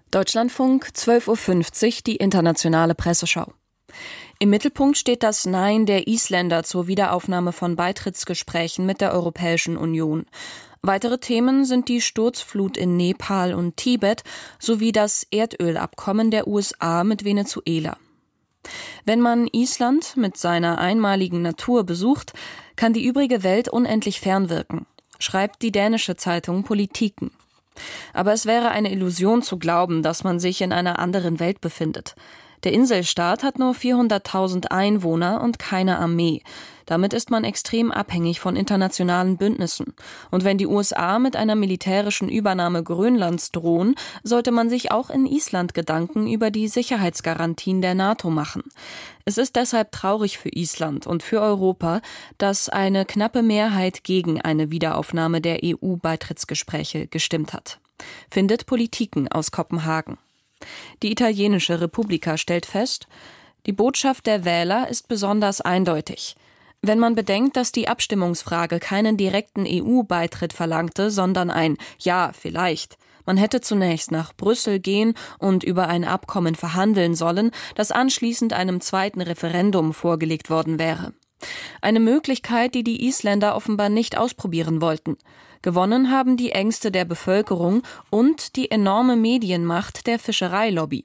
Deutschlandfunk, 12:50 Uhr, die internationale Presseschau. Im Mittelpunkt steht das Nein der Isländer zur Wiederaufnahme von Beitrittsgesprächen mit der Europäischen Union. Weitere Themen sind die Sturzflut in Nepal und Tibet sowie das Erdölabkommen der USA mit Venezuela. Wenn man Island mit seiner einmaligen Natur besucht, kann die übrige Welt unendlich fernwirken, schreibt die dänische Zeitung Politiken. Aber es wäre eine Illusion zu glauben, dass man sich in einer anderen Welt befindet. Der Inselstaat hat nur 400.000 Einwohner und keine Armee. Damit ist man extrem abhängig von internationalen Bündnissen. Und wenn die USA mit einer militärischen Übernahme Grönlands drohen, sollte man sich auch in Island Gedanken über die Sicherheitsgarantien der NATO machen. Es ist deshalb traurig für Island und für Europa, dass eine knappe Mehrheit gegen eine Wiederaufnahme der EU-Beitrittsgespräche gestimmt hat. Findet Politiken aus Kopenhagen. Die italienische Republika stellt fest, die Botschaft der Wähler ist besonders eindeutig. Wenn man bedenkt, dass die Abstimmungsfrage keinen direkten EU-Beitritt verlangte, sondern ein Ja, vielleicht. Man hätte zunächst nach Brüssel gehen und über ein Abkommen verhandeln sollen, das anschließend einem zweiten Referendum vorgelegt worden wäre. Eine Möglichkeit, die die Isländer offenbar nicht ausprobieren wollten. Gewonnen haben die Ängste der Bevölkerung und die enorme Medienmacht der Fischereilobby.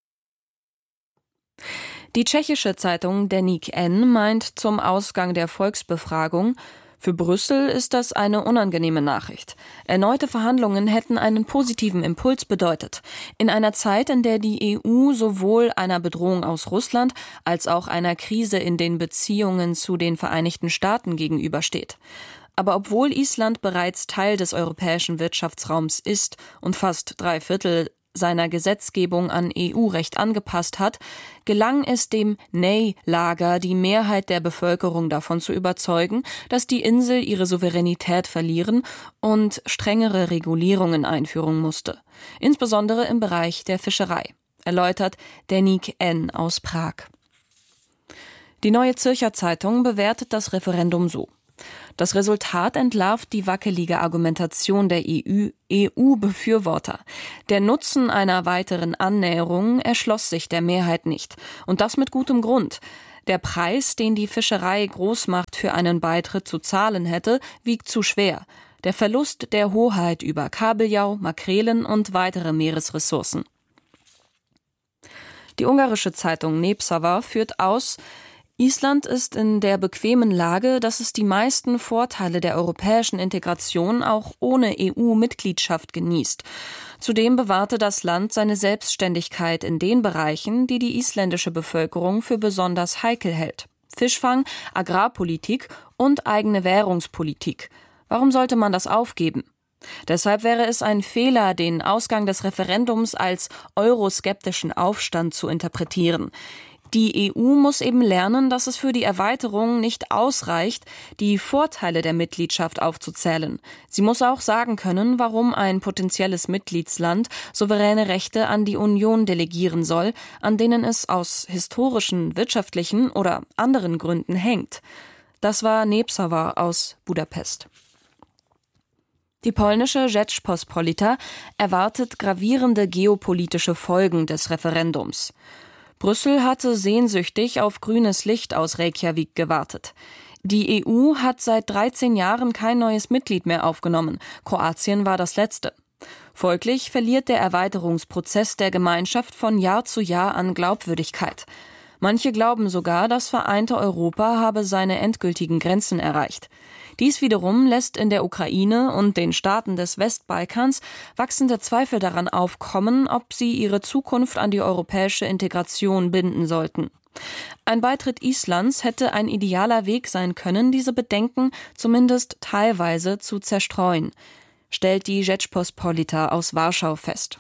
Die tschechische Zeitung Deník N meint zum Ausgang der Volksbefragung: Für Brüssel ist das eine unangenehme Nachricht. Erneute Verhandlungen hätten einen positiven Impuls bedeutet. In einer Zeit, in der die EU sowohl einer Bedrohung aus Russland als auch einer Krise in den Beziehungen zu den Vereinigten Staaten gegenübersteht. Aber obwohl Island bereits Teil des europäischen Wirtschaftsraums ist und fast 3/4 seiner Gesetzgebung an EU-Recht angepasst hat, gelang es dem Nei-Lager, die Mehrheit der Bevölkerung davon zu überzeugen, dass die Insel ihre Souveränität verlieren und strengere Regulierungen einführen musste, insbesondere im Bereich der Fischerei, erläutert Deník N aus Prag. Die Neue Zürcher Zeitung bewertet das Referendum so: Das Resultat entlarvt die wackelige Argumentation der EU-Befürworter. Der Nutzen einer weiteren Annäherung erschloss sich der Mehrheit nicht. Und das mit gutem Grund. Der Preis, den die Fischerei Großmacht für einen Beitritt zu zahlen hätte, wiegt zu schwer. Der Verlust der Hoheit über Kabeljau, Makrelen und weitere Meeresressourcen. Die ungarische Zeitung Népszava führt aus: Island ist in der bequemen Lage, dass es die meisten Vorteile der europäischen Integration auch ohne EU-Mitgliedschaft genießt. Zudem bewahrte das Land seine Selbstständigkeit in den Bereichen, die die isländische Bevölkerung für besonders heikel hält: Fischfang, Agrarpolitik und eigene Währungspolitik. Warum sollte man das aufgeben? Deshalb wäre es ein Fehler, den Ausgang des Referendums als euroskeptischen Aufstand zu interpretieren. Die EU muss eben lernen, dass es für die Erweiterung nicht ausreicht, die Vorteile der Mitgliedschaft aufzuzählen. Sie muss auch sagen können, warum ein potenzielles Mitgliedsland souveräne Rechte an die Union delegieren soll, an denen es aus historischen, wirtschaftlichen oder anderen Gründen hängt. Das war Népszava aus Budapest. Die polnische Rzeczpospolita erwartet gravierende geopolitische Folgen des Referendums. Brüssel hatte sehnsüchtig auf grünes Licht aus Reykjavik gewartet. Die EU hat seit 13 Jahren kein neues Mitglied mehr aufgenommen. Kroatien war das letzte. Folglich verliert der Erweiterungsprozess der Gemeinschaft von Jahr zu Jahr an Glaubwürdigkeit. Manche glauben sogar, das vereinte Europa habe seine endgültigen Grenzen erreicht. Dies wiederum lässt in der Ukraine und den Staaten des Westbalkans wachsende Zweifel daran aufkommen, ob sie ihre Zukunft an die europäische Integration binden sollten. Ein Beitritt Islands hätte ein idealer Weg sein können, diese Bedenken zumindest teilweise zu zerstreuen, stellt die Rzeczpospolita aus Warschau fest.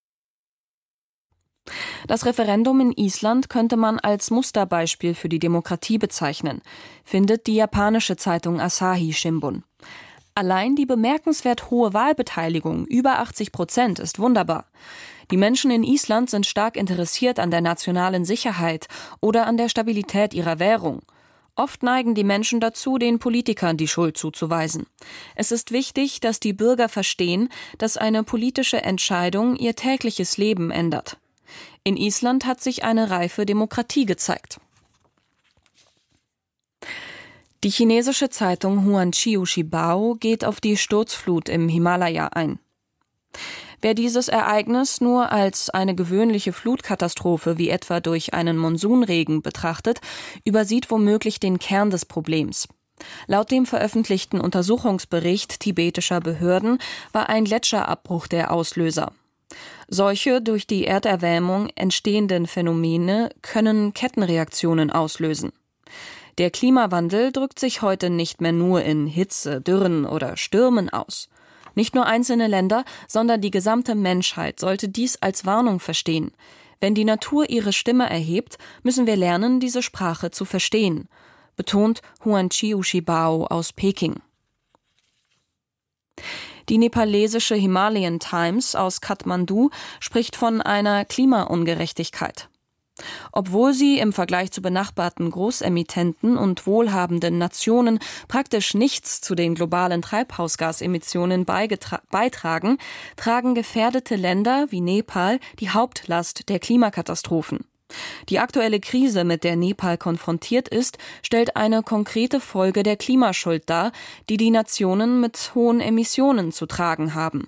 Das Referendum in Island könnte man als Musterbeispiel für die Demokratie bezeichnen, findet die japanische Zeitung Asahi Shimbun. Allein die bemerkenswert hohe Wahlbeteiligung, über 80%, ist wunderbar. Die Menschen in Island sind stark interessiert an der nationalen Sicherheit oder an der Stabilität ihrer Währung. Oft neigen die Menschen dazu, den Politikern die Schuld zuzuweisen. Es ist wichtig, dass die Bürger verstehen, dass eine politische Entscheidung ihr tägliches Leben ändert. In Island hat sich eine reife Demokratie gezeigt. Die chinesische Zeitung Huanqiu Shibao geht auf die Sturzflut im Himalaya ein. Wer dieses Ereignis nur als eine gewöhnliche Flutkatastrophe wie etwa durch einen Monsunregen betrachtet, übersieht womöglich den Kern des Problems. Laut dem veröffentlichten Untersuchungsbericht tibetischer Behörden war ein Gletscherabbruch der Auslöser. Solche durch die Erderwärmung entstehenden Phänomene können Kettenreaktionen auslösen. Der Klimawandel drückt sich heute nicht mehr nur in Hitze, Dürren oder Stürmen aus. Nicht nur einzelne Länder, sondern die gesamte Menschheit sollte dies als Warnung verstehen. Wenn die Natur ihre Stimme erhebt, müssen wir lernen, diese Sprache zu verstehen, betont Huanqiu Shibao aus Peking. Die nepalesische Himalayan Times aus Kathmandu spricht von einer Klimaungerechtigkeit. Obwohl sie im Vergleich zu benachbarten Großemittenten und wohlhabenden Nationen praktisch nichts zu den globalen Treibhausgasemissionen beitragen, tragen gefährdete Länder wie Nepal die Hauptlast der Klimakatastrophen. Die aktuelle Krise, mit der Nepal konfrontiert ist, stellt eine konkrete Folge der Klimaschuld dar, die die Nationen mit hohen Emissionen zu tragen haben.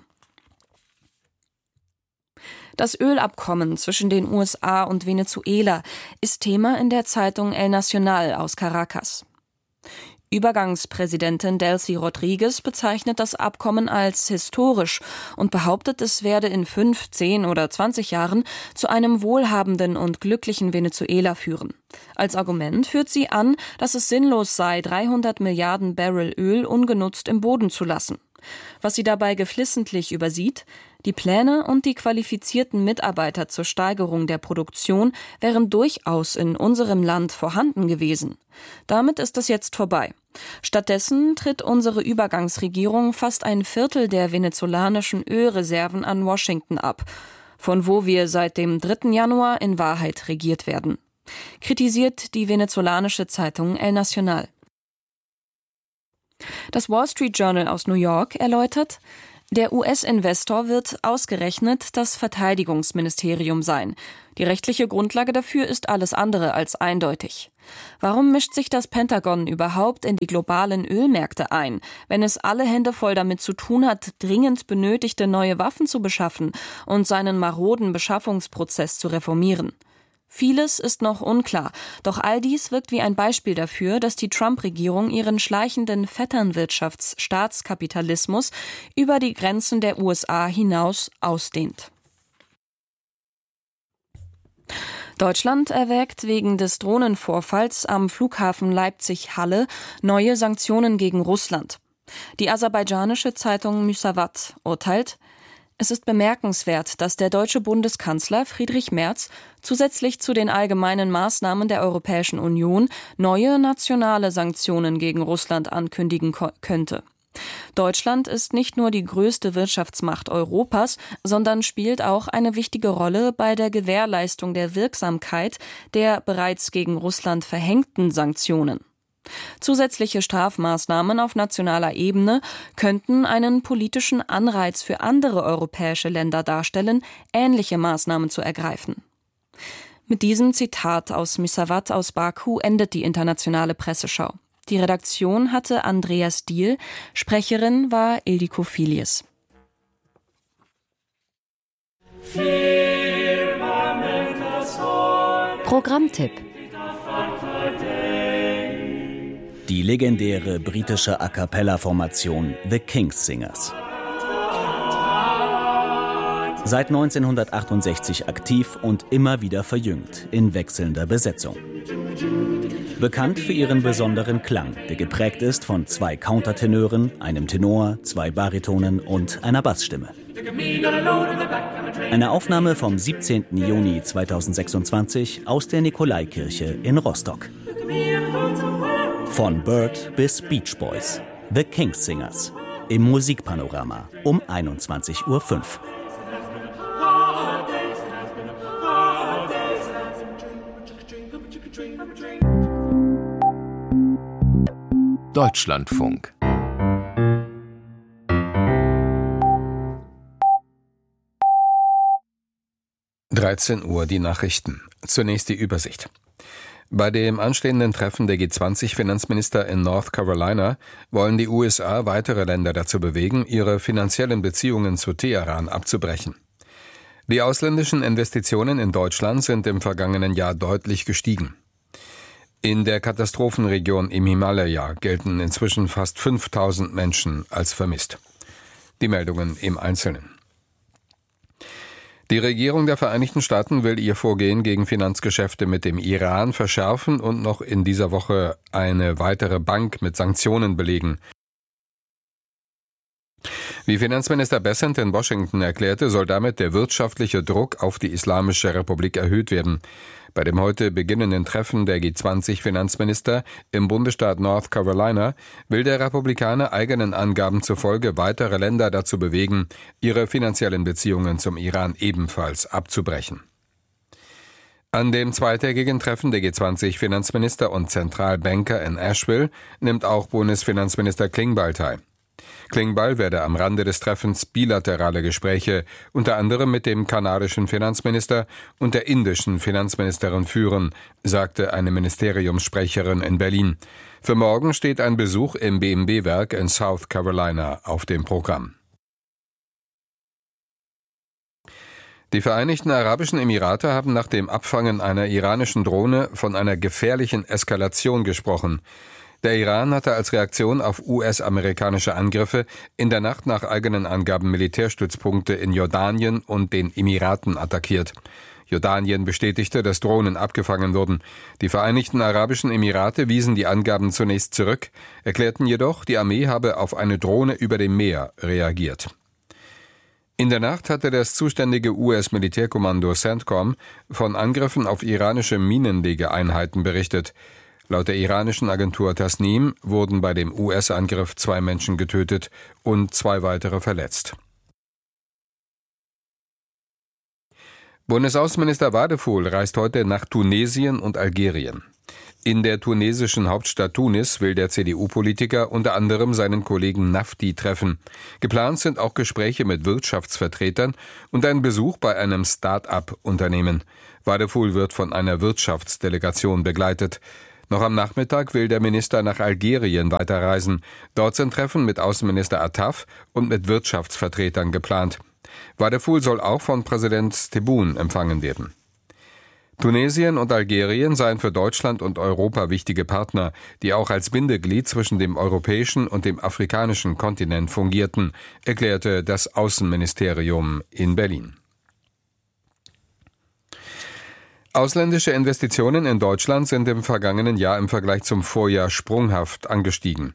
Das Ölabkommen zwischen den USA und Venezuela ist Thema in der Zeitung El Nacional aus Caracas. Übergangspräsidentin Delcy Rodriguez bezeichnet das Abkommen als historisch und behauptet, es werde in 5, 10 oder 20 Jahren zu einem wohlhabenden und glücklichen Venezuela führen. Als Argument führt sie an, dass es sinnlos sei, 300 Milliarden Barrel Öl ungenutzt im Boden zu lassen. Was sie dabei geflissentlich übersieht: Die Pläne und die qualifizierten Mitarbeiter zur Steigerung der Produktion wären durchaus in unserem Land vorhanden gewesen. Damit ist es jetzt vorbei. Stattdessen tritt unsere Übergangsregierung fast ein Viertel der venezolanischen Ölreserven an Washington ab, von wo wir seit dem 3. Januar in Wahrheit regiert werden, kritisiert die venezolanische Zeitung El Nacional. Das Wall Street Journal aus New York erläutert: Der US-Investor wird ausgerechnet das Verteidigungsministerium sein. Die rechtliche Grundlage dafür ist alles andere als eindeutig. Warum mischt sich das Pentagon überhaupt in die globalen Ölmärkte ein, wenn es alle Hände voll damit zu tun hat, dringend benötigte neue Waffen zu beschaffen und seinen maroden Beschaffungsprozess zu reformieren? Vieles ist noch unklar, doch all dies wirkt wie ein Beispiel dafür, dass die Trump-Regierung ihren schleichenden Vetternwirtschafts-Staatskapitalismus über die Grenzen der USA hinaus ausdehnt. Deutschland erwägt wegen des Drohnenvorfalls am Flughafen Leipzig-Halle neue Sanktionen gegen Russland. Die aserbaidschanische Zeitung Müsavat urteilt: Es ist bemerkenswert, dass der deutsche Bundeskanzler Friedrich Merz zusätzlich zu den allgemeinen Maßnahmen der Europäischen Union neue nationale Sanktionen gegen Russland ankündigen könnte. Deutschland ist nicht nur die größte Wirtschaftsmacht Europas, sondern spielt auch eine wichtige Rolle bei der Gewährleistung der Wirksamkeit der bereits gegen Russland verhängten Sanktionen. Zusätzliche Strafmaßnahmen auf nationaler Ebene könnten einen politischen Anreiz für andere europäische Länder darstellen, ähnliche Maßnahmen zu ergreifen. Mit diesem Zitat aus Müsavat aus Baku endet die internationale Presseschau. Die Redaktion hatte Andreas Diehl, Sprecherin war Ildiko Filius. Programmtipp: Die legendäre britische A-cappella-Formation The King's Singers. Seit 1968 aktiv und immer wieder verjüngt, in wechselnder Besetzung. Bekannt für ihren besonderen Klang, der geprägt ist von 2 Countertenören, einem Tenor, 2 Baritonen und einer Bassstimme. Eine Aufnahme vom 17. Juni 2026 aus der Nikolaikirche in Rostock. Von Bird bis Beach Boys. The King's Singers. Im Musikpanorama um 21:05 Uhr. Deutschlandfunk. Uhr die Nachrichten. Zunächst die Übersicht. Bei dem anstehenden Treffen der G20-Finanzminister in North Carolina wollen die USA weitere Länder dazu bewegen, ihre finanziellen Beziehungen zu Teheran abzubrechen. Die ausländischen Investitionen in Deutschland sind im vergangenen Jahr deutlich gestiegen. In der Katastrophenregion im Himalaya gelten inzwischen fast 5000 Menschen als vermisst. Die Meldungen im Einzelnen. Die Regierung der Vereinigten Staaten will ihr Vorgehen gegen Finanzgeschäfte mit dem Iran verschärfen und noch in dieser Woche eine weitere Bank mit Sanktionen belegen. Wie Finanzminister Bessent in Washington erklärte, soll damit der wirtschaftliche Druck auf die Islamische Republik erhöht werden. Bei dem heute beginnenden Treffen der G20-Finanzminister im Bundesstaat North Carolina will der Republikaner eigenen Angaben zufolge weitere Länder dazu bewegen, ihre finanziellen Beziehungen zum Iran ebenfalls abzubrechen. An dem zweitägigen Treffen der G20-Finanzminister und Zentralbanker in Asheville nimmt auch Bundesfinanzminister Klingbeil teil. Klingbeil werde am Rande des Treffens bilaterale Gespräche unter anderem mit dem kanadischen Finanzminister und der indischen Finanzministerin führen, sagte eine Ministeriumssprecherin in Berlin. Für morgen steht ein Besuch im BMW-Werk in South Carolina auf dem Programm. Die Vereinigten Arabischen Emirate haben nach dem Abfangen einer iranischen Drohne von einer gefährlichen Eskalation gesprochen. Der Iran hatte als Reaktion auf US-amerikanische Angriffe in der Nacht nach eigenen Angaben Militärstützpunkte in Jordanien und den Emiraten attackiert. Jordanien bestätigte, dass Drohnen abgefangen wurden. Die Vereinigten Arabischen Emirate wiesen die Angaben zunächst zurück, erklärten jedoch, die Armee habe auf eine Drohne über dem Meer reagiert. In der Nacht hatte das zuständige US-Militärkommando CENTCOM von Angriffen auf iranische Minenlegeeinheiten berichtet. Laut der iranischen Agentur Tasnim wurden bei dem US-Angriff 2 Menschen getötet und 2 weitere verletzt. Bundesaußenminister Wadefuhl reist heute nach Tunesien und Algerien. In der tunesischen Hauptstadt Tunis will der CDU-Politiker unter anderem seinen Kollegen Nafti treffen. Geplant sind auch Gespräche mit Wirtschaftsvertretern und ein Besuch bei einem Start-up-Unternehmen. Wadefuhl wird von einer Wirtschaftsdelegation begleitet. Noch am Nachmittag will der Minister nach Algerien weiterreisen. Dort sind Treffen mit Außenminister Attaf und mit Wirtschaftsvertretern geplant. Wadefuhl soll auch von Präsident Tebboune empfangen werden. Tunesien und Algerien seien für Deutschland und Europa wichtige Partner, die auch als Bindeglied zwischen dem europäischen und dem afrikanischen Kontinent fungierten, erklärte das Außenministerium in Berlin. Ausländische Investitionen in Deutschland sind im vergangenen Jahr im Vergleich zum Vorjahr sprunghaft angestiegen.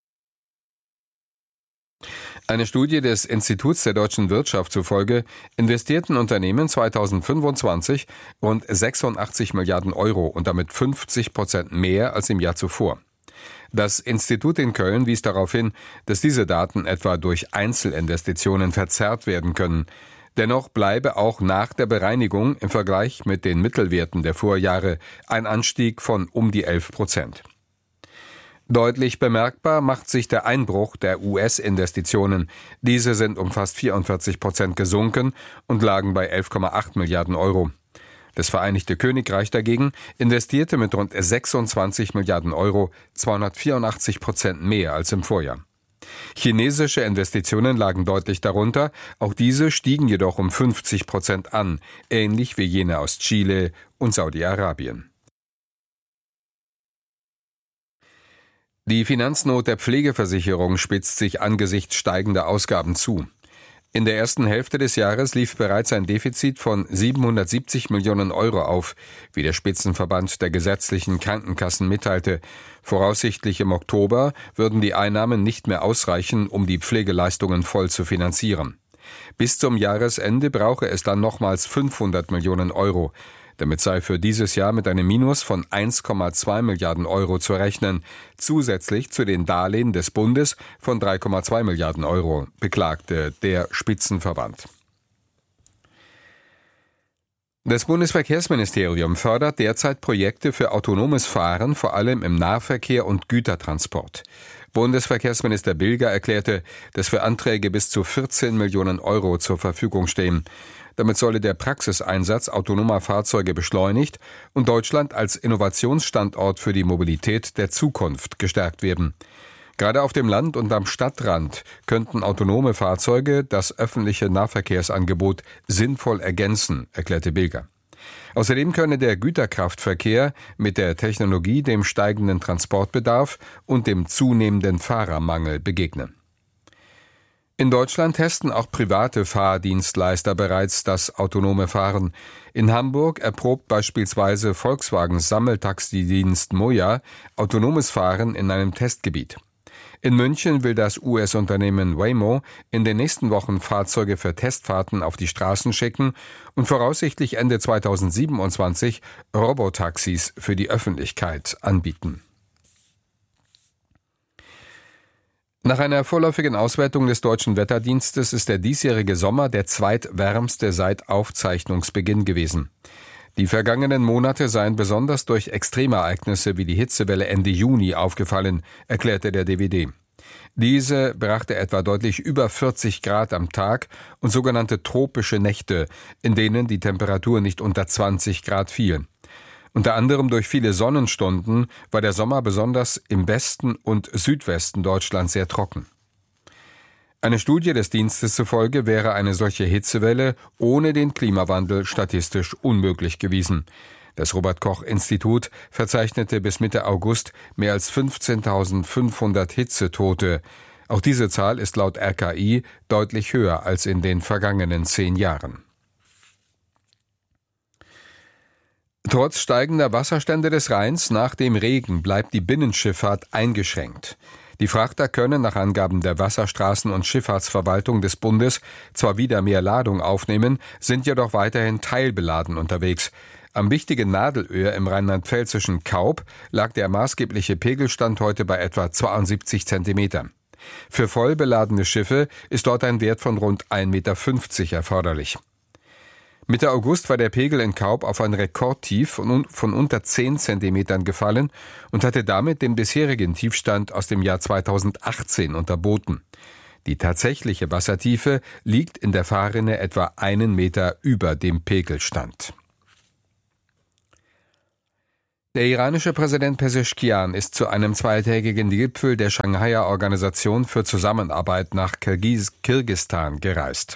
Eine Studie des Instituts der deutschen Wirtschaft zufolge investierten Unternehmen 2025 rund 86 Milliarden Euro und damit 50% mehr als im Jahr zuvor. Das Institut in Köln wies darauf hin, dass diese Daten etwa durch Einzelinvestitionen verzerrt werden können. Dennoch bleibe auch nach der Bereinigung im Vergleich mit den Mittelwerten der Vorjahre ein Anstieg von um die 11%. Deutlich bemerkbar macht sich der Einbruch der US-Investitionen. Diese sind um fast 44% gesunken und lagen bei 11,8 Milliarden Euro. Das Vereinigte Königreich dagegen investierte mit rund 26 Milliarden Euro 284% mehr als im Vorjahr. Chinesische Investitionen lagen deutlich darunter, auch diese stiegen jedoch um 50% an, ähnlich wie jene aus Chile und Saudi-Arabien. Die Finanznot der Pflegeversicherung spitzt sich angesichts steigender Ausgaben zu. In der ersten Hälfte des Jahres lief bereits ein Defizit von 770 Millionen Euro auf, wie der Spitzenverband der gesetzlichen Krankenkassen mitteilte. Voraussichtlich im Oktober würden die Einnahmen nicht mehr ausreichen, um die Pflegeleistungen voll zu finanzieren. Bis zum Jahresende brauche es dann nochmals 500 Millionen Euro. Damit sei für dieses Jahr mit einem Minus von 1,2 Milliarden Euro zu rechnen, zusätzlich zu den Darlehen des Bundes von 3,2 Milliarden Euro, beklagte der Spitzenverband. Das Bundesverkehrsministerium fördert derzeit Projekte für autonomes Fahren, vor allem im Nahverkehr und Gütertransport. Bundesverkehrsminister Bilger erklärte, dass für Anträge bis zu 14 Millionen Euro zur Verfügung stehen. Damit solle der Praxiseinsatz autonomer Fahrzeuge beschleunigt und Deutschland als Innovationsstandort für die Mobilität der Zukunft gestärkt werden. Gerade auf dem Land und am Stadtrand könnten autonome Fahrzeuge das öffentliche Nahverkehrsangebot sinnvoll ergänzen, erklärte Bilger. Außerdem könne der Güterkraftverkehr mit der Technologie dem steigenden Transportbedarf und dem zunehmenden Fahrermangel begegnen. In Deutschland testen auch private Fahrdienstleister bereits das autonome Fahren. In Hamburg erprobt beispielsweise Volkswagens Sammeltaxidienst Moja autonomes Fahren in einem Testgebiet. In München will das US-Unternehmen Waymo in den nächsten Wochen Fahrzeuge für Testfahrten auf die Straßen schicken und voraussichtlich Ende 2027 Robotaxis für die Öffentlichkeit anbieten. Nach einer vorläufigen Auswertung des Deutschen Wetterdienstes ist der diesjährige Sommer der zweitwärmste seit Aufzeichnungsbeginn gewesen. Die vergangenen Monate seien besonders durch Extremereignisse wie die Hitzewelle Ende Juni aufgefallen, erklärte der DWD. Diese brachte etwa deutlich über 40 Grad am Tag und sogenannte tropische Nächte, in denen die Temperatur nicht unter 20 Grad fiel. Unter anderem durch viele Sonnenstunden war der Sommer besonders im Westen und Südwesten Deutschlands sehr trocken. Eine Studie des Dienstes zufolge wäre eine solche Hitzewelle ohne den Klimawandel statistisch unmöglich gewesen. Das Robert-Koch-Institut verzeichnete bis Mitte August mehr als 15.500 Hitzetote. Auch diese Zahl ist laut RKI deutlich höher als in den vergangenen 10 Jahren. Trotz steigender Wasserstände des Rheins nach dem Regen bleibt die Binnenschifffahrt eingeschränkt. Die Frachter können nach Angaben der Wasserstraßen- und Schifffahrtsverwaltung des Bundes zwar wieder mehr Ladung aufnehmen, sind jedoch weiterhin teilbeladen unterwegs. Am wichtigen Nadelöhr im rheinland-pfälzischen Kaub lag der maßgebliche Pegelstand heute bei etwa 72 Zentimeter. Für voll beladene Schiffe ist dort ein Wert von rund 1,50 Meter erforderlich. Mitte August war der Pegel in Kaub auf ein Rekordtief von unter 10 Zentimetern gefallen und hatte damit den bisherigen Tiefstand aus dem Jahr 2018 unterboten. Die tatsächliche Wassertiefe liegt in der Fahrrinne etwa 1 Meter über dem Pegelstand. Der iranische Präsident Pezeshkian ist zu einem zweitägigen Gipfel der Shanghaier Organisation für Zusammenarbeit nach Kirgisistan gereist.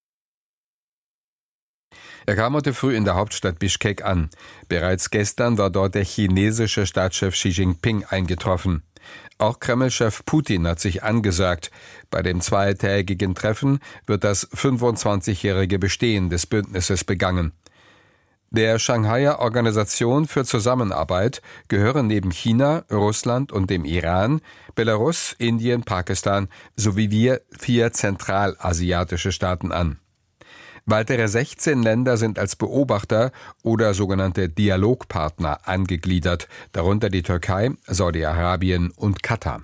Er kam heute früh in der Hauptstadt Bischkek an. Bereits gestern war dort der chinesische Staatschef Xi Jinping eingetroffen. Auch Kreml-Chef Putin hat sich angesagt. Bei dem zweitägigen Treffen wird das 25-jährige Bestehen des Bündnisses begangen. Der Shanghaier Organisation für Zusammenarbeit gehören neben China, Russland und dem Iran Belarus, Indien, Pakistan sowie 4 zentralasiatische Staaten an. Weitere 16 Länder sind als Beobachter oder sogenannte Dialogpartner angegliedert, darunter die Türkei, Saudi-Arabien und Katar.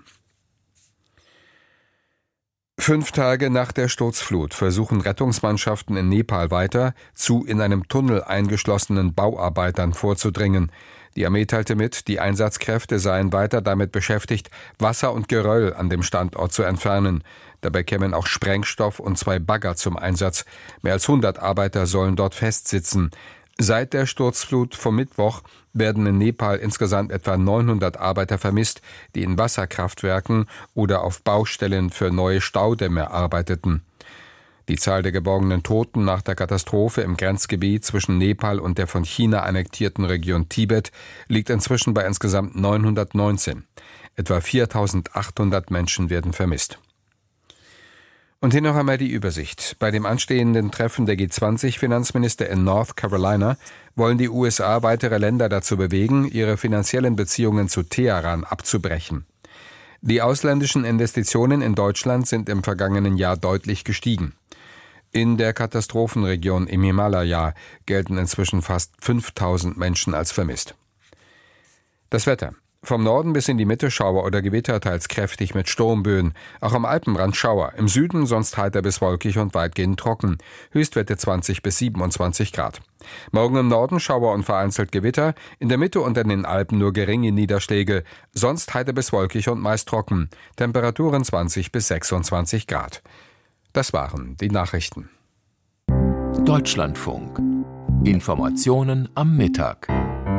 5 Tage nach der Sturzflut versuchen Rettungsmannschaften in Nepal weiter, zu in einem Tunnel eingeschlossenen Bauarbeitern vorzudringen. Die Armee teilte mit, die Einsatzkräfte seien weiter damit beschäftigt, Wasser und Geröll an dem Standort zu entfernen. Dabei kämen auch Sprengstoff und 2 Bagger zum Einsatz. Mehr als 100 Arbeiter sollen dort festsitzen. Seit der Sturzflut vom Mittwoch werden in Nepal insgesamt etwa 900 Arbeiter vermisst, die in Wasserkraftwerken oder auf Baustellen für neue Staudämme arbeiteten. Die Zahl der geborgenen Toten nach der Katastrophe im Grenzgebiet zwischen Nepal und der von China annektierten Region Tibet liegt inzwischen bei insgesamt 919. Etwa 4.800 Menschen werden vermisst. Und hier noch einmal die Übersicht. Bei dem anstehenden Treffen der G20-Finanzminister in North Carolina wollen die USA weitere Länder dazu bewegen, ihre finanziellen Beziehungen zu Teheran abzubrechen. Die ausländischen Investitionen in Deutschland sind im vergangenen Jahr deutlich gestiegen. In der Katastrophenregion im Himalaya gelten inzwischen fast 5.000 Menschen als vermisst. Das Wetter. Vom Norden bis in die Mitte Schauer oder Gewitter, teils kräftig mit Sturmböen. Auch am Alpenrand Schauer. Im Süden sonst heiter bis wolkig und weitgehend trocken. Höchstwerte 20 bis 27 Grad. Morgen im Norden Schauer und vereinzelt Gewitter. In der Mitte und in den Alpen nur geringe Niederschläge. Sonst heiter bis wolkig und meist trocken. Temperaturen 20 bis 26 Grad. Das waren die Nachrichten. Deutschlandfunk. Informationen am Mittag.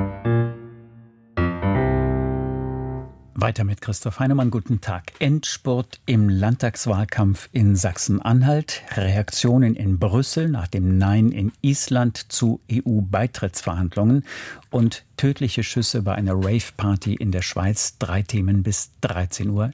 Weiter mit Christoph Heinemann. Guten Tag. Endspurt im Landtagswahlkampf in Sachsen-Anhalt. Reaktionen in Brüssel nach dem Nein in Island zu EU-Beitrittsverhandlungen. Und tödliche Schüsse bei einer Rave-Party in der Schweiz. 3 Themen bis 13:30 Uhr.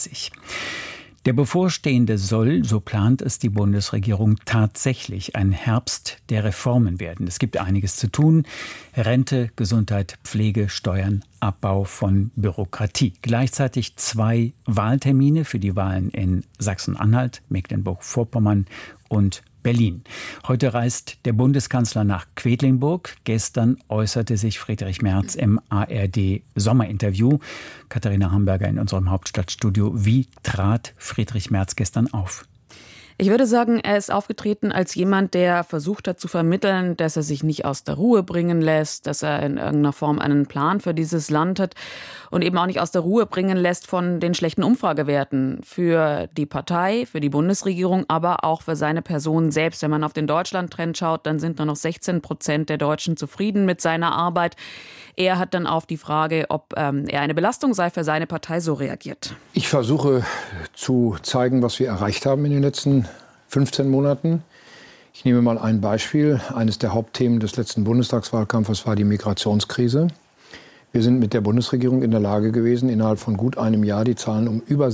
Der bevorstehende soll, so plant es die Bundesregierung, tatsächlich ein Herbst der Reformen werden. Es gibt einiges zu tun. Rente, Gesundheit, Pflege, Steuern, Abbau von Bürokratie. Gleichzeitig 2 Wahltermine für die Wahlen in Sachsen-Anhalt, Mecklenburg-Vorpommern und Berlin. Heute reist der Bundeskanzler nach Quedlinburg. Gestern äußerte sich Friedrich Merz im ARD-Sommerinterview. Katharina Hamburger in unserem Hauptstadtstudio. Wie trat Friedrich Merz gestern auf? Ich würde sagen, er ist aufgetreten als jemand, der versucht hat zu vermitteln, dass er sich nicht aus der Ruhe bringen lässt, dass er in irgendeiner Form einen Plan für dieses Land hat und eben auch nicht aus der Ruhe bringen lässt von den schlechten Umfragewerten für die Partei, für die Bundesregierung, aber auch für seine Person selbst. Wenn man auf den Deutschland-Trend schaut, dann sind nur noch 16% der Deutschen zufrieden mit seiner Arbeit. Er hat dann auf die Frage, ob er eine Belastung sei für seine Partei, so reagiert. Ich versuche zu zeigen, was wir erreicht haben in den letzten 15 Monaten. Ich nehme mal ein Beispiel. Eines der Hauptthemen des letzten Bundestagswahlkampfes war die Migrationskrise. Wir sind mit der Bundesregierung in der Lage gewesen, innerhalb von gut einem Jahr die Zahlen um über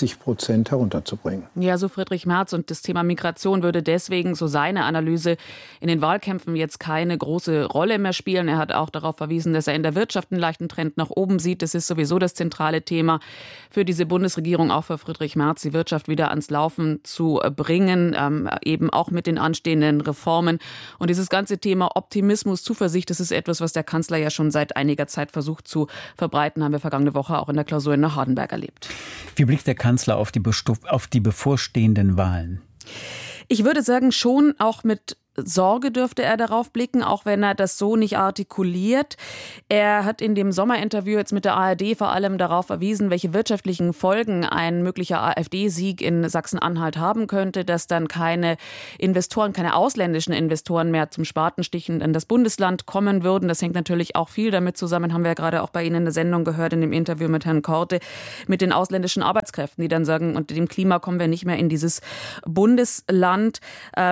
60% herunterzubringen. Ja, so Friedrich Merz. Und das Thema Migration würde deswegen, so seine Analyse, in den Wahlkämpfen jetzt keine große Rolle mehr spielen. Er hat auch darauf verwiesen, dass er in der Wirtschaft einen leichten Trend nach oben sieht. Das ist sowieso das zentrale Thema für diese Bundesregierung, auch für Friedrich Merz, die Wirtschaft wieder ans Laufen zu bringen, eben auch mit den anstehenden Reformen. Und dieses ganze Thema Optimismus, Zuversicht, das ist etwas, was der Kanzler ja schon seit einiger Zeit versucht zu verbreiten, haben wir vergangene Woche auch in der Klausur in Hardenberg erlebt. Wie blickt der Kanzler auf die bevorstehenden Wahlen? Ich würde sagen, schon auch mit Sorge dürfte er darauf blicken, auch wenn er das so nicht artikuliert. Er hat in dem Sommerinterview jetzt mit der ARD vor allem darauf verwiesen, welche wirtschaftlichen Folgen ein möglicher AfD-Sieg in Sachsen-Anhalt haben könnte, dass dann keine Investoren, keine ausländischen Investoren mehr zum Spatenstichen in das Bundesland kommen würden. Das hängt natürlich auch viel damit zusammen, haben wir ja gerade auch bei Ihnen in der Sendung gehört, in dem Interview mit Herrn Korte, mit den ausländischen Arbeitskräften, die dann sagen, unter dem Klima kommen wir nicht mehr in dieses Bundesland.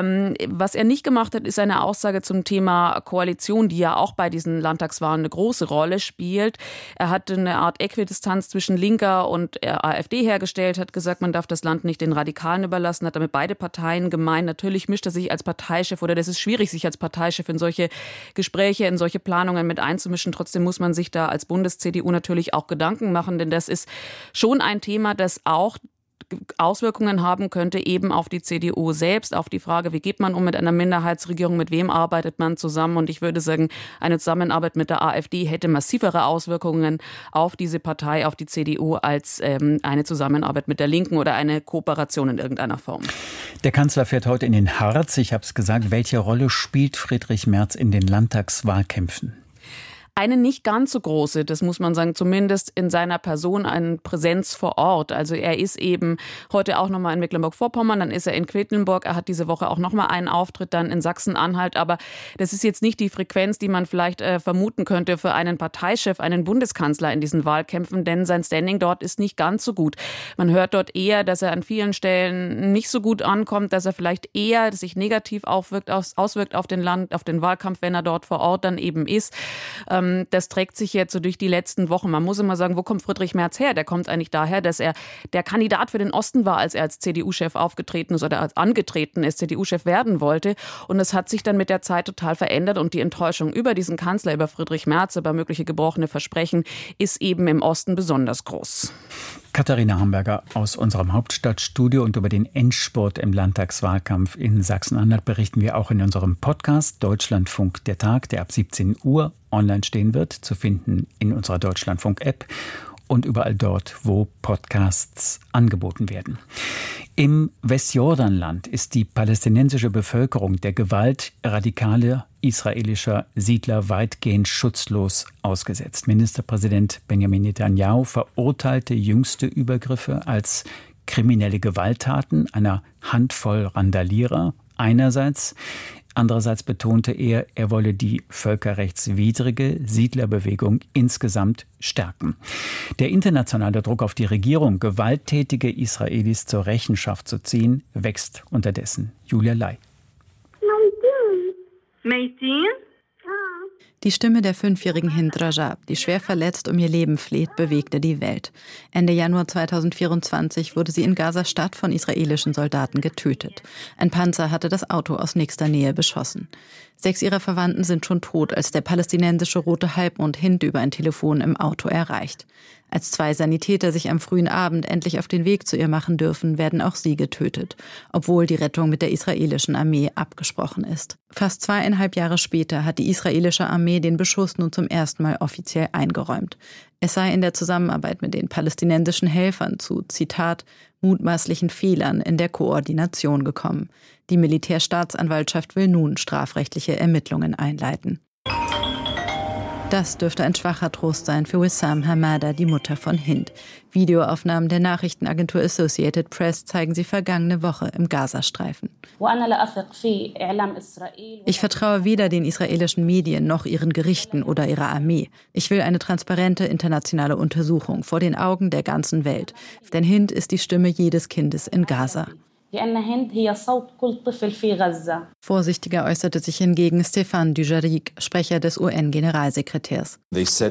Was er nicht gemacht hat, ist eine Aussage zum Thema Koalition, die ja auch bei diesen Landtagswahlen eine große Rolle spielt. Er hat eine Art Äquidistanz zwischen Linker und AfD hergestellt, hat gesagt, man darf das Land nicht den Radikalen überlassen, hat damit beide Parteien gemeint. Natürlich mischt er sich als Parteichef, oder das ist schwierig, sich als Parteichef in solche Gespräche, in solche Planungen mit einzumischen. Trotzdem muss man sich da als Bundes-CDU natürlich auch Gedanken machen, denn das ist schon ein Thema, das auch Auswirkungen haben könnte eben auf die CDU selbst, auf die Frage, wie geht man um mit einer Minderheitsregierung, mit wem arbeitet man zusammen. Und ich würde sagen, eine Zusammenarbeit mit der AfD hätte massivere Auswirkungen auf diese Partei, auf die CDU, als eine Zusammenarbeit mit der Linken oder eine Kooperation in irgendeiner Form. Der Kanzler fährt heute in den Harz. Ich habe es gesagt. Welche Rolle spielt Friedrich Merz in den Landtagswahlkämpfen? Eine nicht ganz so große, das muss man sagen, zumindest in seiner Person eine Präsenz vor Ort. Also er ist eben heute auch nochmal in Mecklenburg-Vorpommern, dann ist er in Quedlinburg, er hat diese Woche auch nochmal einen Auftritt dann in Sachsen-Anhalt. Aber das ist jetzt nicht die Frequenz, die man vielleicht vermuten könnte für einen Parteichef, einen Bundeskanzler in diesen Wahlkämpfen, denn sein Standing dort ist nicht ganz so gut. Man hört dort eher, dass er an vielen Stellen nicht so gut ankommt, dass er vielleicht eher sich negativ auswirkt auf den Wahlkampf, wenn er dort vor Ort dann eben ist. Das trägt sich jetzt so durch die letzten Wochen. Man muss immer sagen, wo kommt Friedrich Merz her? Der kommt eigentlich daher, dass er der Kandidat für den Osten war, als er als CDU-Chef aufgetreten ist oder als angetreten ist, CDU-Chef werden wollte. Und das hat sich dann mit der Zeit total verändert. Und die Enttäuschung über diesen Kanzler, über Friedrich Merz, über mögliche gebrochene Versprechen, ist eben im Osten besonders groß. Katharina Hamburger aus unserem Hauptstadtstudio, und über den Endspurt im Landtagswahlkampf in Sachsen-Anhalt berichten wir auch in unserem Podcast Deutschlandfunk der Tag, der ab 17 Uhr online stehen wird, zu finden in unserer Deutschlandfunk-App und überall dort, wo Podcasts angeboten werden. Im Westjordanland ist die palästinensische Bevölkerung der Gewalt radikaler israelischer Siedler weitgehend schutzlos ausgesetzt. Ministerpräsident Benjamin Netanyahu verurteilte jüngste Übergriffe als kriminelle Gewalttaten einer Handvoll Randalierer einerseits. Andererseits betonte er wolle die völkerrechtswidrige Siedlerbewegung insgesamt stärken. Der internationale Druck auf die Regierung, gewalttätige Israelis zur Rechenschaft zu ziehen, wächst unterdessen. Julia Lai. Die Stimme der 5-jährigen Hind Rajab, die schwer verletzt um ihr Leben fleht, bewegte die Welt. Ende Januar 2024 wurde sie in Gaza-Stadt von israelischen Soldaten getötet. Ein Panzer hatte das Auto aus nächster Nähe beschossen. 6 ihrer Verwandten sind schon tot, als der palästinensische Rote Halbmond Hind über ein Telefon im Auto erreicht. Als 2 Sanitäter sich am frühen Abend endlich auf den Weg zu ihr machen dürfen, werden auch sie getötet, obwohl die Rettung mit der israelischen Armee abgesprochen ist. Fast 2,5 Jahre später hat die israelische Armee den Beschuss nun zum ersten Mal offiziell eingeräumt. Es sei in der Zusammenarbeit mit den palästinensischen Helfern zu, Zitat, mutmaßlichen Fehlern in der Koordination gekommen. Die Militärstaatsanwaltschaft will nun strafrechtliche Ermittlungen einleiten. Das dürfte ein schwacher Trost sein für Wissam Hamada, die Mutter von Hind. Videoaufnahmen der Nachrichtenagentur Associated Press zeigen sie vergangene Woche im Gazastreifen. Ich vertraue weder den israelischen Medien noch ihren Gerichten oder ihrer Armee. Ich will eine transparente internationale Untersuchung vor den Augen der ganzen Welt. Denn Hind ist die Stimme jedes Kindes in Gaza. Vorsichtiger äußerte sich hingegen Stéphane Dujarric, Sprecher des UN-Generalsekretärs.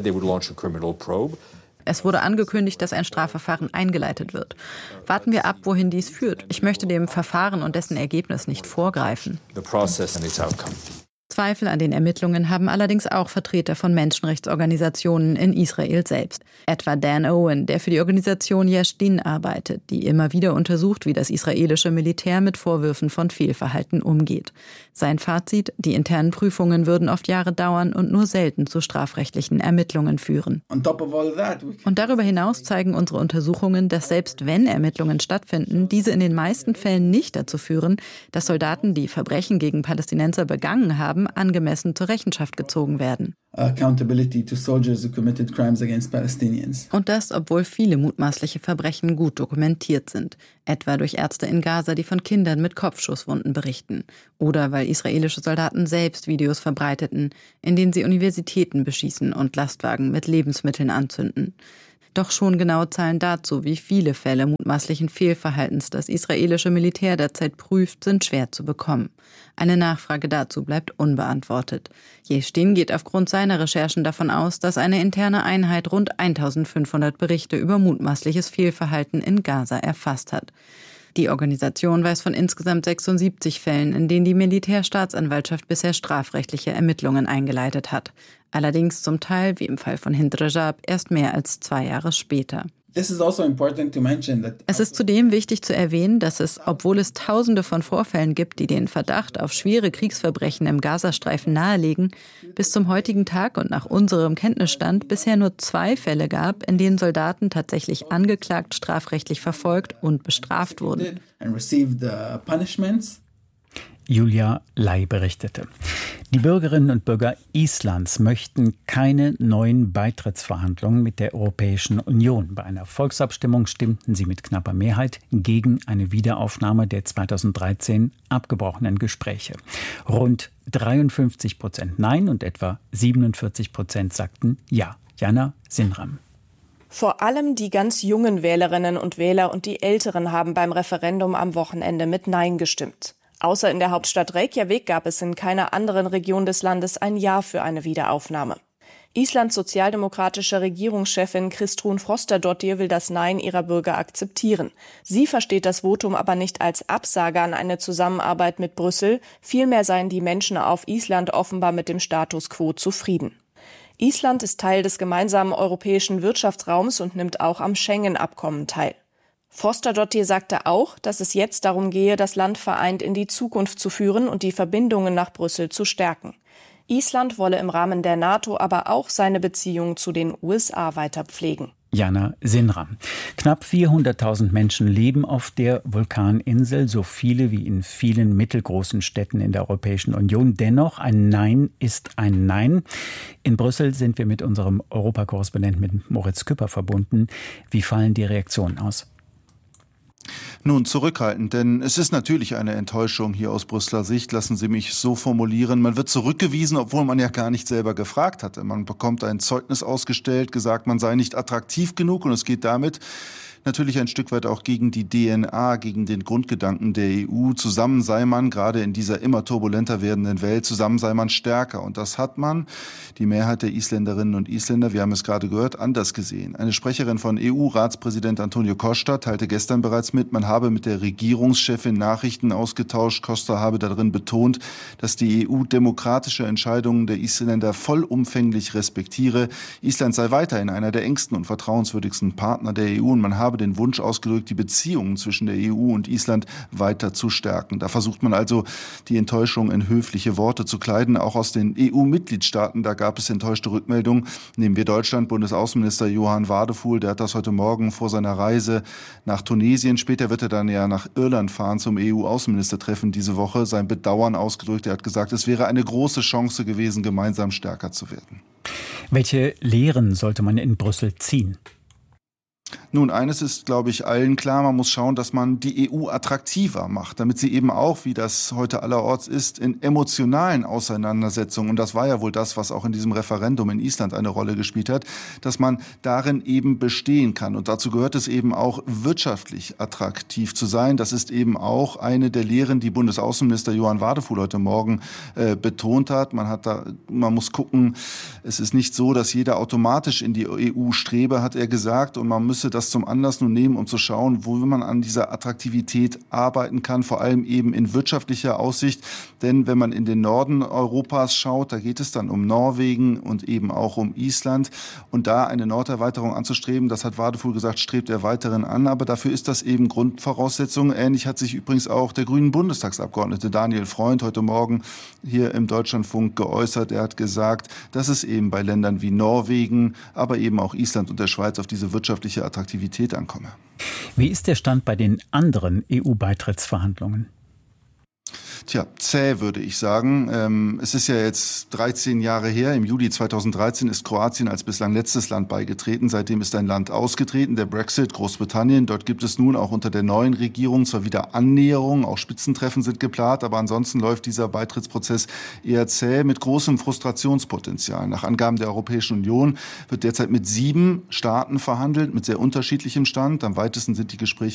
Es wurde angekündigt, dass ein Strafverfahren eingeleitet wird. Warten wir ab, wohin dies führt. Ich möchte dem Verfahren und dessen Ergebnis nicht vorgreifen. Zweifel an den Ermittlungen haben allerdings auch Vertreter von Menschenrechtsorganisationen in Israel selbst. Etwa Dan Owen, der für die Organisation Yesh Din arbeitet, die immer wieder untersucht, wie das israelische Militär mit Vorwürfen von Fehlverhalten umgeht. Sein Fazit: Die internen Prüfungen würden oft Jahre dauern und nur selten zu strafrechtlichen Ermittlungen führen. Und darüber hinaus zeigen unsere Untersuchungen, dass selbst wenn Ermittlungen stattfinden, diese in den meisten Fällen nicht dazu führen, dass Soldaten, die Verbrechen gegen Palästinenser begangen haben, angemessen zur Rechenschaft gezogen werden. Und das, obwohl viele mutmaßliche Verbrechen gut dokumentiert sind. Etwa durch Ärzte in Gaza, die von Kindern mit Kopfschusswunden berichten. Oder weil israelische Soldaten selbst Videos verbreiteten, in denen sie Universitäten beschießen und Lastwagen mit Lebensmitteln anzünden. Doch schon genaue Zahlen dazu, wie viele Fälle mutmaßlichen Fehlverhaltens das israelische Militär derzeit prüft, sind schwer zu bekommen. Eine Nachfrage dazu bleibt unbeantwortet. Yesh Din geht aufgrund seiner Recherchen davon aus, dass eine interne Einheit rund 1500 Berichte über mutmaßliches Fehlverhalten in Gaza erfasst hat. Die Organisation weiß von insgesamt 76 Fällen, in denen die Militärstaatsanwaltschaft bisher strafrechtliche Ermittlungen eingeleitet hat. Allerdings zum Teil, wie im Fall von Hind Rajab, erst mehr als 2 Jahre später. Es ist zudem wichtig zu erwähnen, dass es, obwohl es Tausende von Vorfällen gibt, die den Verdacht auf schwere Kriegsverbrechen im Gazastreifen nahelegen, bis zum heutigen Tag und nach unserem Kenntnisstand bisher nur 2 Fälle gab, in denen Soldaten tatsächlich angeklagt, strafrechtlich verfolgt und bestraft wurden. Julia Lai berichtete. Die Bürgerinnen und Bürger Islands möchten keine neuen Beitrittsverhandlungen mit der Europäischen Union. Bei einer Volksabstimmung stimmten sie mit knapper Mehrheit gegen eine Wiederaufnahme der 2013 abgebrochenen Gespräche. Rund 53% Nein und etwa 47% sagten Ja. Jana Sinram. Vor allem die ganz jungen Wählerinnen und Wähler und die Älteren haben beim Referendum am Wochenende mit Nein gestimmt. Außer in der Hauptstadt Reykjavik gab es in keiner anderen Region des Landes ein Ja für eine Wiederaufnahme. Islands sozialdemokratische Regierungschefin Kristrún Frostadóttir will das Nein ihrer Bürger akzeptieren. Sie versteht das Votum aber nicht als Absage an eine Zusammenarbeit mit Brüssel. Vielmehr seien die Menschen auf Island offenbar mit dem Status quo zufrieden. Island ist Teil des gemeinsamen europäischen Wirtschaftsraums und nimmt auch am Schengen-Abkommen teil. Frostadóttir sagte auch, dass es jetzt darum gehe, das Land vereint in die Zukunft zu führen und die Verbindungen nach Brüssel zu stärken. Island wolle im Rahmen der NATO aber auch seine Beziehungen zu den USA weiter pflegen. Jana Sinra. Knapp 400.000 Menschen leben auf der Vulkaninsel, so viele wie in vielen mittelgroßen Städten in der Europäischen Union. Dennoch, ein Nein ist ein Nein. In Brüssel sind wir mit unserem Europakorrespondenten mit Moritz Küpper verbunden. Wie fallen die Reaktionen aus? Nun, zurückhaltend, denn es ist natürlich eine Enttäuschung hier aus Brüsseler Sicht, lassen Sie mich so formulieren. Man wird zurückgewiesen, obwohl man ja gar nicht selber gefragt hatte. Man bekommt ein Zeugnis ausgestellt, gesagt, man sei nicht attraktiv genug, und es geht damit natürlich ein Stück weit auch gegen die DNA, gegen den Grundgedanken der EU. Zusammen sei man, gerade in dieser immer turbulenter werdenden Welt, zusammen sei man stärker. Und das hat man, die Mehrheit der Isländerinnen und Isländer, wir haben es gerade gehört, anders gesehen. Eine Sprecherin von EU-Ratspräsident Antonio Costa teilte gestern bereits mit, man habe mit der Regierungschefin Nachrichten ausgetauscht. Costa habe darin betont, dass die EU demokratische Entscheidungen der Isländer vollumfänglich respektiere. Island sei weiterhin einer der engsten und vertrauenswürdigsten Partner der EU, und man habe den Wunsch ausgedrückt, die Beziehungen zwischen der EU und Island weiter zu stärken. Da versucht man also, die Enttäuschung in höfliche Worte zu kleiden, auch aus den EU-Mitgliedstaaten. Da gab es enttäuschte Rückmeldungen. Nehmen wir Deutschland, Bundesaußenminister Johann Wadefuhl, der hat das heute Morgen vor seiner Reise nach Tunesien, später wird er dann ja nach Irland fahren zum EU-Außenministertreffen diese Woche, sein Bedauern ausgedrückt. Er hat gesagt, es wäre eine große Chance gewesen, gemeinsam stärker zu werden. Welche Lehren sollte man in Brüssel ziehen? Nun, eines ist, glaube ich, allen klar, man muss schauen, dass man die EU attraktiver macht, damit sie eben auch, wie das heute allerorts ist, in emotionalen Auseinandersetzungen, und das war ja wohl das, was auch in diesem Referendum in Island eine Rolle gespielt hat, dass man darin eben bestehen kann. Und dazu gehört es eben auch, wirtschaftlich attraktiv zu sein. Das ist eben auch eine der Lehren, die Bundesaußenminister Johann Wadefuhl heute Morgen betont hat. Man muss gucken, es ist nicht so, dass jeder automatisch in die EU strebe, hat er gesagt, und man müsse das zum Anlass nun nehmen, um zu schauen, wo man an dieser Attraktivität arbeiten kann, vor allem eben in wirtschaftlicher Aussicht. Denn wenn man in den Norden Europas schaut, da geht es dann um Norwegen und eben auch um Island. Und da eine Norderweiterung anzustreben, das hat Wadefuhl gesagt, strebt er weiterhin an. Aber dafür ist das eben Grundvoraussetzung. Ähnlich hat sich übrigens auch der grünen Bundestagsabgeordnete Daniel Freund heute Morgen hier im Deutschlandfunk geäußert. Er hat gesagt, dass es eben bei Ländern wie Norwegen, aber eben auch Island und der Schweiz auf diese wirtschaftliche Attraktivität ankomme. Wie ist der Stand bei den anderen EU-Beitrittsverhandlungen? Tja, zäh würde ich sagen. Es ist ja jetzt 13 Jahre her. Im Juli 2013 ist Kroatien als bislang letztes Land beigetreten. Seitdem ist ein Land ausgetreten, der Brexit, Großbritannien. Dort gibt es nun auch unter der neuen Regierung zwar wieder Annäherungen, auch Spitzentreffen sind geplant, aber ansonsten läuft dieser Beitrittsprozess eher zäh mit großem Frustrationspotenzial. Nach Angaben der Europäischen Union wird derzeit mit 7 Staaten verhandelt, mit sehr unterschiedlichem Stand. Am weitesten sind die Gespräche